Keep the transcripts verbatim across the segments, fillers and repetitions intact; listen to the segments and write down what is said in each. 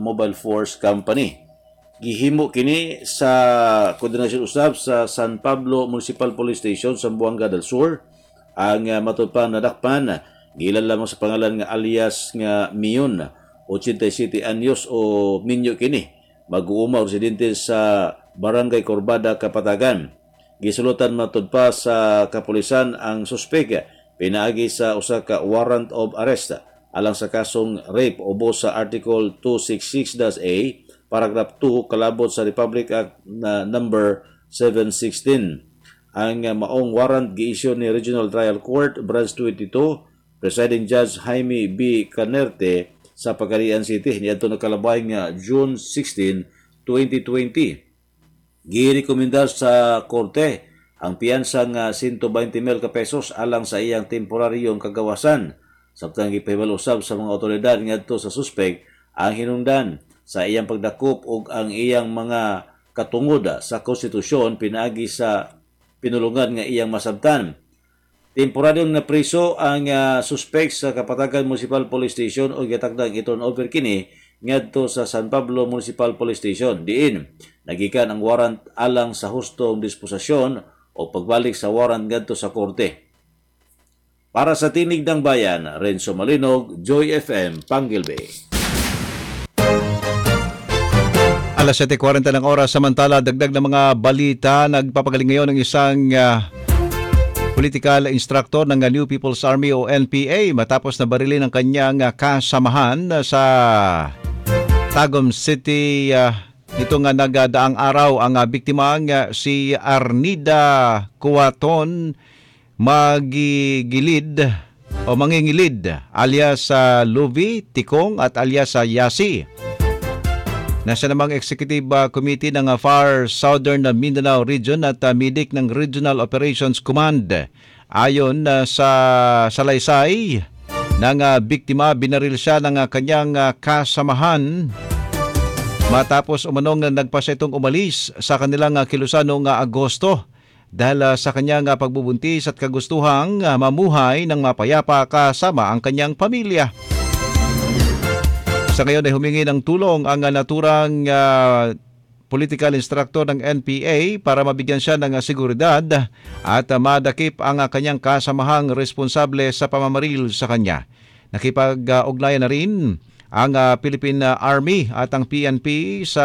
Mobile Force Company. Gihimo kini sa koordinasyon usab sa San Pablo Municipal Police Station sa Buanga del Sur. Ang uh, matupang nadakpan gilan lamang sa pangalan nga alias nga Mion, eighty-seven anyos o Minyo kini. Mag-uuma residente sa Barangay Corbada, Kapatagan. Gisulutan matud pa sa kapulisan ang suspek pinaagi sa usa ka warrant of arrest alang sa kasong rape ubos sa Article two sixty-six A, Paragraph two, kalabot sa Republic Act na number seven sixteen. Ang uh, maong warrant gi-issue ni Regional Trial Court, Branch twenty-two, Presiding Judge Jaime B. Canerte sa Pagadian City. Niadto nakalabay nga June sixteenth, twenty twenty. Girekomendar sa korte ang piyansa nga one hundred twenty mil ka pesos alang sa iyang temporaryong kagawasan. Samtang gipahibalusab sa mga otoridad ngadto sa suspek ang hinungdan sa iyang pagdakop ug ang iyang mga katungod sa konstitusyon pinaagi sa pinulungan nga iyang masabtan. Temporaryong na priso ang uh, suspect sa Kapatagan Municipal Police Station o gitakdang iton over kini ngadto sa San Pablo Municipal Police Station. Diin nagikan ang warrant alang sa hustong disposisyon o pagbalik sa warrant ngadto sa korte. Para sa Tinig ng Bayan, Renzo Malinog, Joy F M, Panggilbe. Alas seven forty ng oras, samantala dagdag na mga balita. Nagpapagaling ngayon ng isang uh, political instructor ng New People's Army o N P A matapos na barilin ang kanyang uh, kasamahan uh, sa Tagum City. Uh, ito nga nagdaang araw ang uh, biktima uh, si Arnida Cuaton Magigilid o Mangingilid alias uh, Luvi Tikong at alias uh, Yasi. Nasa namang Executive uh, Committee ng uh, Far Southern uh, Mindanao Region at uh, Midik ng Regional Operations Command. Ayon uh, sa salaysay ng uh, biktima, binaril siya ng uh, kanyang uh, kasamahan matapos umanong na nagpasa itong umalis sa kanilang uh, kilusan noong uh, Agosto dahil uh, sa kanyang uh, pagbubuntis at kagustuhang uh, mamuhay ng mapayapa kasama ang kanyang pamilya. Sa ngayon ay humingi ng tulong ang naturang uh, political instructor ng N P A para mabigyan siya ng uh, seguridad at uh, madakip ang uh, kanyang kasamahang responsable sa pamamaril sa kanya. Nakipag-ugnayan uh, na rin ang uh, Philippine Army at ang P N P sa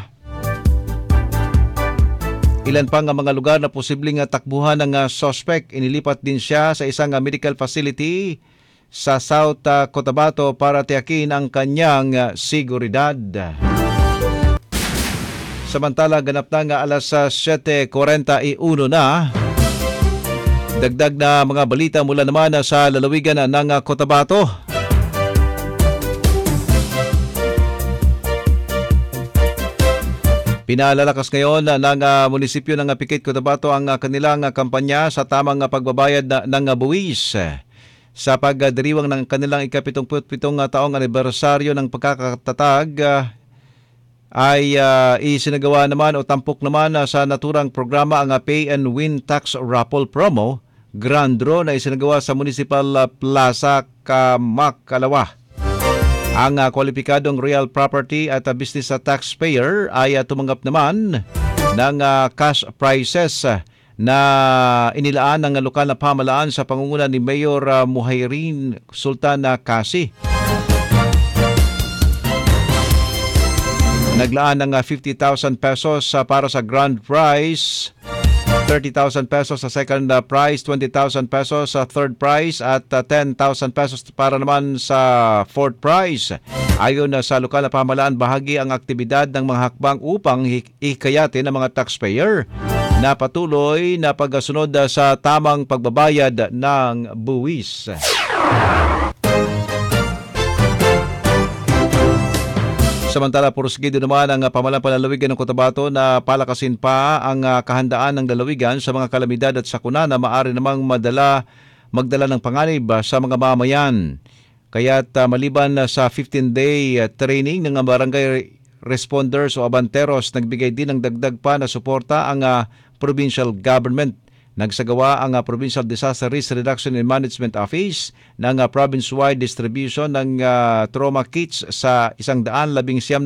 ilan pang uh, mga lugar na posibleng uh, takbuhan ng uh, suspect. Inilipat din siya sa isang uh, medical facility sa South uh, Cotabato para tiyakin ang kanyang uh, seguridad. Samantala, ganap na nga alas uh, seven forty-one na. Dagdag na mga balita mula naman uh, sa lalawigan uh, ng uh, Cotabato. Pinalalakas ngayon uh, ng uh, munisipyo ng uh, Pikit, Cotabato ang uh, kanilang uh, kampanya sa tamang uh, pagbabayad na, ng uh, buwis. Sa pagdiriwang ng kanilang ika-pitungputpitong taong anibersaryo ng pagkakatatag uh, ay uh, isinagawa naman o tampok naman uh, sa naturang programa ang uh, Pay and Win Tax Raffle Promo Grand Draw na isinagawa sa Municipal uh, Plaza, Kamakalawa. Ang uh, kwalipikadong real property at uh, business uh, taxpayer ay uh, tumanggap naman ng uh, cash prizes uh, na inilaan ng lokal na pamahalaan sa pangunguna ni Mayor uh, Muhayrin Sultana Kasi. Naglaan ng uh, fifty thousand pesos uh, para sa grand prize, thirty thousand pesos sa second uh, prize, twenty thousand pesos sa third prize at uh, ten thousand pesos para naman sa fourth prize. Ayon uh, sa lokal na pamahalaan, bahagi ang aktibidad ng mga hakbang upang hikayatin ng mga taxpayer na patuloy na pagsunod sa tamang pagbabayad ng buwis. Samantala, porsigido naman ang pamahalaan panlalawigan ng Cotabato na palakasin pa ang kahandaan ng lalawigan sa mga kalamidad at sakuna na maaari namang madala, magdala ng panganib sa mga mamayan. Kaya't uh, maliban sa fifteen-day uh, training ng barangay responders o abanteros, nagbigay din ng dagdag pa na suporta ang uh, provincial government. Nagsagawa ang uh, Provincial Disaster Risk Reduction and Management Office ng uh, province-wide distribution ng uh, trauma kits sa isang daan labing siyam